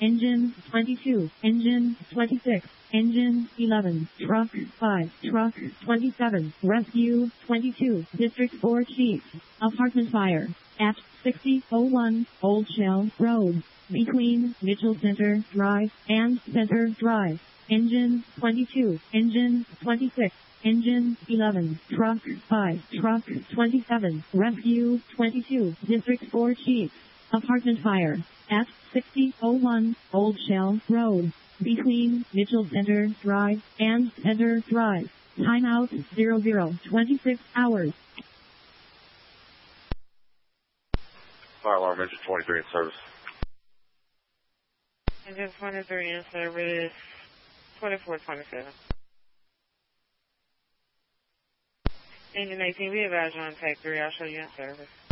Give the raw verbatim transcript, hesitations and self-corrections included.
engine twenty-two, engine twenty-six, engine eleven, truck five, truck twenty-seven, rescue twenty-two, district four chief, apartment fire, at sixty oh one, Old Shell Road, between Mitchell Center Drive and Center Drive, engine twenty-two, engine twenty-six, engine eleven, truck five, truck twenty-seven, rescue twenty-two, district four chief, apartment fire, at sixty oh one, Old Shell Road, between Mitchell Center Drive and Center Drive, timeout zero zero twenty-six hours. Fire alarm engine twenty-three in service. Engine twenty-three in service, twenty-four twenty-seven. Engine eighteen, we advise you on take three. I'll show you in service.